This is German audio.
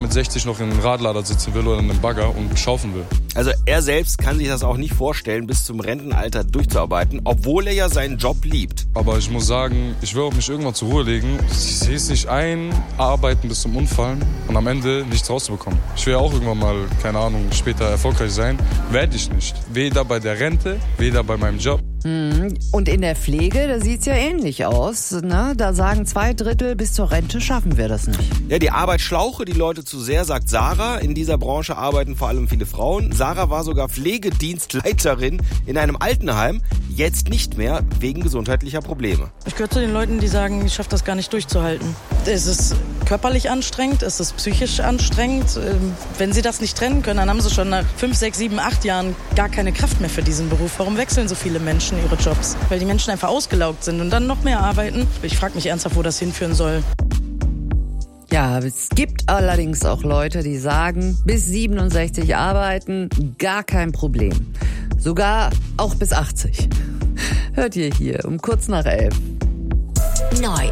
mit 60 noch in einem Radlader sitzen will oder in einem Bagger und schaufeln will. Also er selbst kann sich das auch nicht vorstellen, bis zum Rentenalter durchzuarbeiten, obwohl er ja seinen Job liebt. Aber ich muss sagen, ich will auch mich irgendwann zur Ruhe legen. Ich sehe es nicht ein, arbeiten bis zum Umfallen und am Ende nichts rauszubekommen. Ich will ja auch irgendwann mal, keine Ahnung, später erfolgreich sein. Werde ich nicht. Weder bei der Rente, weder bei meinem Job. Und in der Pflege, da sieht's ja ähnlich aus. Ne? Da sagen 2/3, bis zur Rente schaffen wir das nicht. Ja, die Arbeit schlauche die Leute zu sehr, sagt Sarah. In dieser Branche arbeiten vor allem viele Frauen. Sarah war sogar Pflegedienstleiterin in einem Altenheim. Jetzt nicht mehr, wegen gesundheitlicher Probleme. Ich gehöre zu den Leuten, die sagen, ich schaffe das gar nicht durchzuhalten. Es ist körperlich anstrengend, es ist psychisch anstrengend. Wenn sie das nicht trennen können, dann haben sie schon nach 5, 6, 7, 8 Jahren gar keine Kraft mehr für diesen Beruf. Warum wechseln so viele Menschen ihre Jobs? Weil die Menschen einfach ausgelaugt sind und dann noch mehr arbeiten. Ich frage mich ernsthaft, wo das hinführen soll. Ja, es gibt allerdings auch Leute, die sagen, bis 67 arbeiten, gar kein Problem. Sogar auch bis 80. Hört ihr hier um kurz nach 11. Neu